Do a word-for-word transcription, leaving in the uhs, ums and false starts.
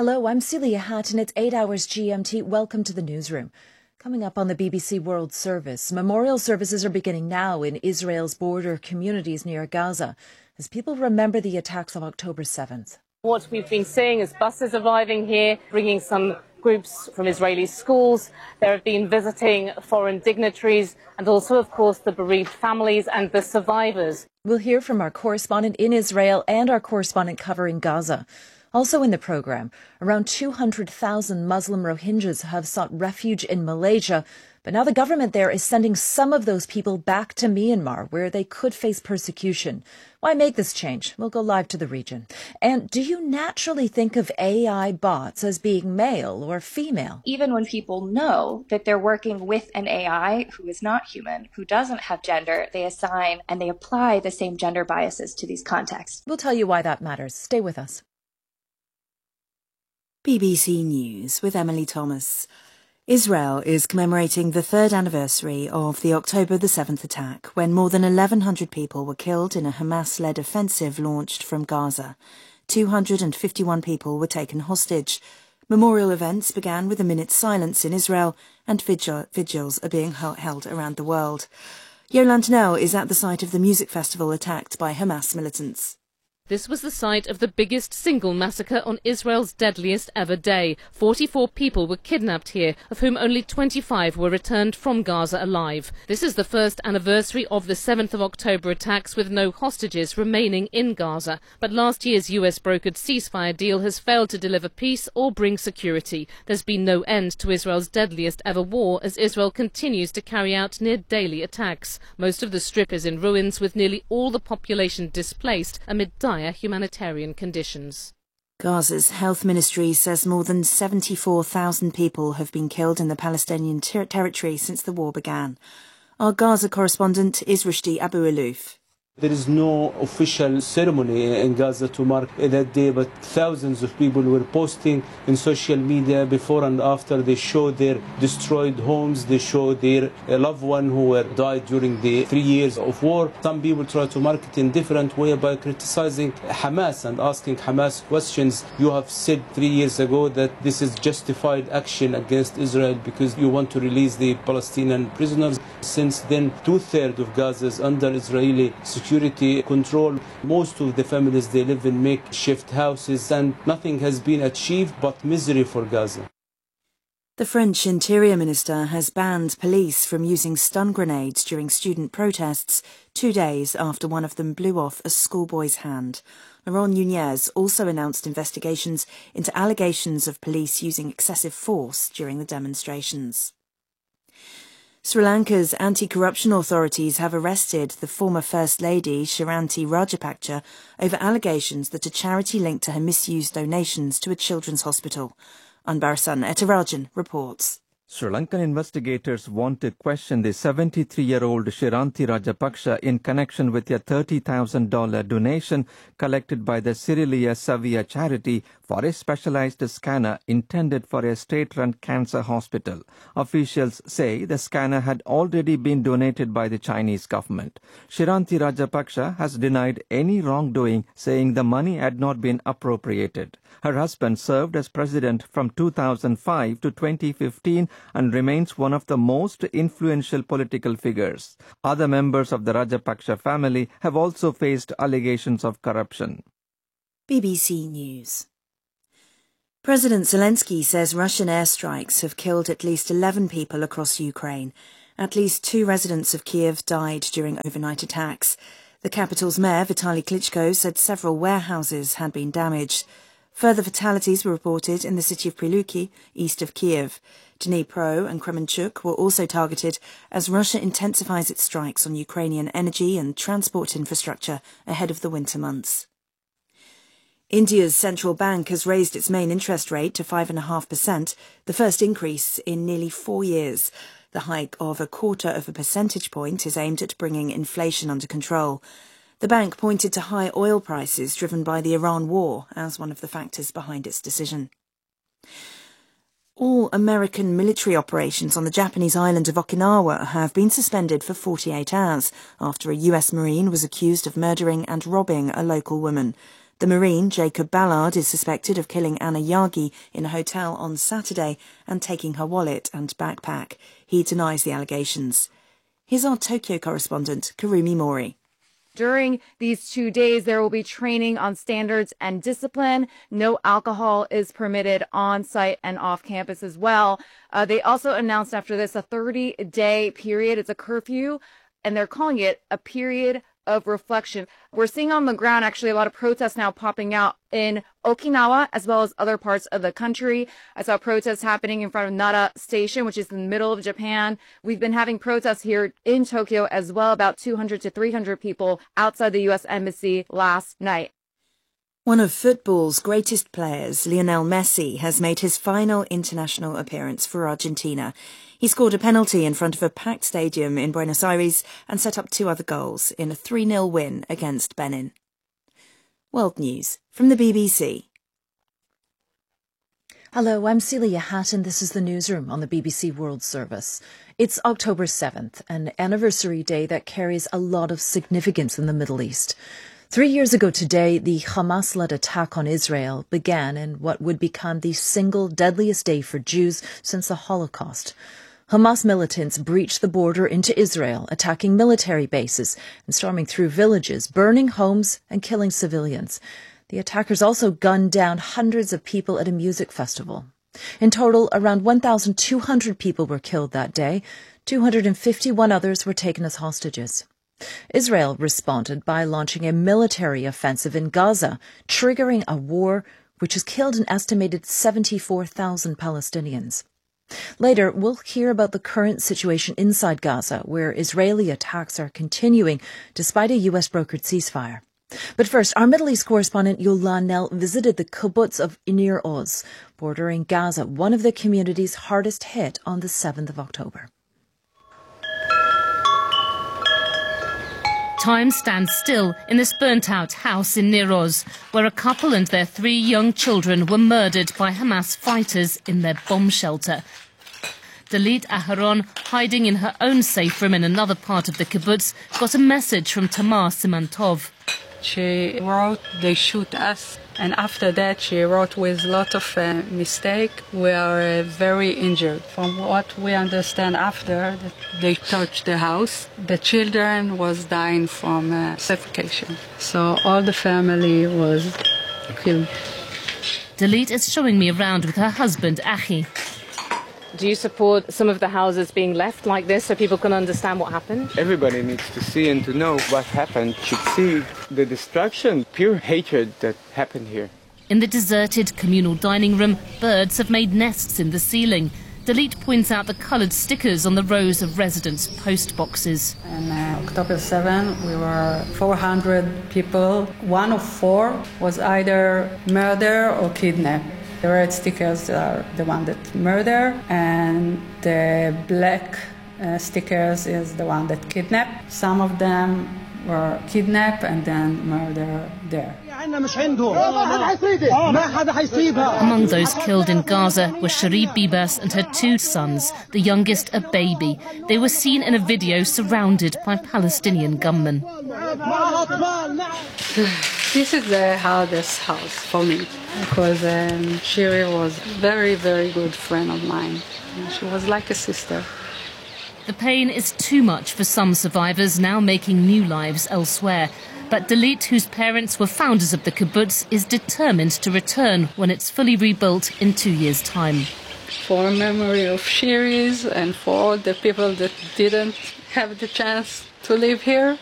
Hello, I'm Celia Hatton. It's eight hours G M T. Welcome to the newsroom. Coming up on the B B C World Service, memorial services are beginning now in Israel's border communities near Gaza as people remember the attacks of October seventh. What we've been seeing is buses arriving here, bringing some groups from Israeli schools. There have been visiting foreign dignitaries and also, of course, the bereaved families and the survivors. We'll hear from our correspondent in Israel and our correspondent covering Gaza. Also in the programme, around two hundred thousand Muslim Rohingyas have sought refuge in Malaysia, but now the government there is sending some of those people back to Myanmar, where they could face persecution. Why make this change? We'll go live to the region. And do you naturally think of A I bots as being male or female? Even when people know that they're working with an A I who is not human, who doesn't have gender, they assign and they apply the same gender biases to these contexts. We'll tell you why that matters. Stay with us. B B C News with Emily Thomas. Israel is commemorating the third anniversary of the October the seventh attack, when more than eleven hundred people were killed in a Hamas-led offensive launched from Gaza. two hundred fifty-one people were taken hostage. Memorial events began with a minute's silence in Israel, and vigil vigils are being held around the world. Yolande Knell is at the site of the music festival attacked by Hamas militants. This was the site of the biggest single massacre on Israel's deadliest ever day. forty-four people were kidnapped here, of whom only twenty-five were returned from Gaza alive. This is the first anniversary of the seventh of October attacks, with no hostages remaining in Gaza. But last year's U S-brokered ceasefire deal has failed to deliver peace or bring security. There's been no end to Israel's deadliest ever war, as Israel continues to carry out near-daily attacks. Most of the strip is in ruins, with nearly all the population displaced amid dire humanitarian conditions. Gaza's health ministry says more than seventy-four thousand people have been killed in the Palestinian ter territory since the war began. Our Gaza correspondent is Rushdie Abu-Alouf. There is no official ceremony in Gaza to mark that day, but thousands of people were posting in social media before and after. They show their destroyed homes, they show their loved one who were died during the three years of war. Some people try to mark it in different way by criticizing Hamas and asking Hamas questions. You have said three years ago that this is justified action against Israel because you want to release the Palestinian prisoners. Since then, two-thirds of Gaza is under Israeli security control. Most of the families, they live in makeshift houses, and nothing has been achieved but misery for Gaza. The French Interior Minister has banned police from using stun grenades during student protests two days after one of them blew off a schoolboy's hand. Laurent Nunez also announced investigations into allegations of police using excessive force during the demonstrations. Sri Lanka's anti-corruption authorities have arrested the former First Lady Shiranti Rajapaksa over allegations that a charity linked to her misused donations to a children's hospital. Anbarasan Etarajan reports. Sri Lankan investigators want to question the seventy-three-year-old Shiranti Rajapaksa in connection with a thirty thousand dollars donation collected by the Sirilia Savia charity for a specialized scanner intended for a state-run cancer hospital. Officials say the scanner had already been donated by the Chinese government. Shiranti Rajapaksa has denied any wrongdoing, saying the money had not been appropriated. Her husband served as president from two thousand five to twenty fifteen and remains one of the most influential political figures. Other members of the Rajapaksa family have also faced allegations of corruption. B B C News. President Zelensky says Russian airstrikes have killed at least eleven people across Ukraine. At least two residents of Kiev died during overnight attacks. The capital's mayor, Vitaly Klitschko, said several warehouses had been damaged. Further fatalities were reported in the city of Pryluki, east of Kiev. Dnipro and Kremenchuk were also targeted as Russia intensifies its strikes on Ukrainian energy and transport infrastructure ahead of the winter months. India's central bank has raised its main interest rate to five point five percent, the first increase in nearly four years. The hike of a quarter of a percentage point is aimed at bringing inflation under control. The bank pointed to high oil prices driven by the Iran war as one of the factors behind its decision. All American military operations on the Japanese island of Okinawa have been suspended for forty-eight hours after a U S Marine was accused of murdering and robbing a local woman. The Marine, Jacob Ballard, is suspected of killing Anna Yagi in a hotel on Saturday and taking her wallet and backpack. He denies the allegations. Here's our Tokyo correspondent, Karumi Mori. During these two days, there will be training on standards and discipline. No alcohol is permitted on site and off campus as well. Uh, they also announced after this a thirty-day period. It's a curfew, and they're calling it a period of reflection. We're seeing on the ground actually a lot of protests now popping out in Okinawa as well as other parts of the country. I saw protests happening in front of Nara Station, which is in the middle of Japan. We've been having protests here in Tokyo as well, about two hundred to three hundred people outside the U S Embassy last night. One of football's greatest players, Lionel Messi, has made his final international appearance for Argentina. He scored a penalty in front of a packed stadium in Buenos Aires and set up two other goals in a three nil win against Benin. World News from the B B C. Hello, I'm Celia Hatt and this is the newsroom on the B B C World Service. It's October seventh, an anniversary day that carries a lot of significance in the Middle East. Three years ago today, the Hamas-led attack on Israel began in what would become the single deadliest day for Jews since the Holocaust. Hamas militants breached the border into Israel, attacking military bases and storming through villages, burning homes and killing civilians. The attackers also gunned down hundreds of people at a music festival. In total, around one thousand two hundred people were killed that day. two hundred fifty-one others were taken as hostages. Israel responded by launching a military offensive in Gaza, triggering a war which has killed an estimated seventy-four thousand Palestinians. Later, we'll hear about the current situation inside Gaza, where Israeli attacks are continuing despite a U S-brokered ceasefire. But first, our Middle East correspondent Yolan Nell visited the kibbutz of Nir Oz, bordering Gaza, one of the communities hardest hit on the seventh of October. Time stands still in this burnt-out house in Nir Oz, where a couple and their three young children were murdered by Hamas fighters in their bomb shelter. Dalit Aharon, hiding in her own safe room in another part of the kibbutz, got a message from Tamar Simantov. She wrote, "They shoot us." And after that, she wrote with a lot of uh, mistake. We are uh, very injured. From what we understand after, that they touched the house. The children was dying from uh, suffocation. So all the family was killed. Dalit is showing me around with her husband, Achi. Do you support some of the houses being left like this so people can understand what happened? Everybody needs to see and to know what happened, should see the destruction, pure hatred that happened here. In the deserted communal dining room, birds have made nests in the ceiling. Dalit points out the coloured stickers on the rows of residents' post boxes. On uh, October seventh, we were four hundred people. One of four was either murder or kidnapped. The red stickers are the one that murder, and the black uh, stickers is the one that kidnap. Some of them were kidnapped and then murdered there. Among those killed in Gaza were Shari Bibas and her two sons, the youngest a baby. They were seen in a video surrounded by Palestinian gunmen. This is the hardest house for me, because um, Shiri was a very, very good friend of mine. She was like a sister. The pain is too much for some survivors now making new lives elsewhere. But Dalit, whose parents were founders of the kibbutz, is determined to return when it's fully rebuilt in two years' time. For memory of Shiris and for all the people that didn't have the chance to live here,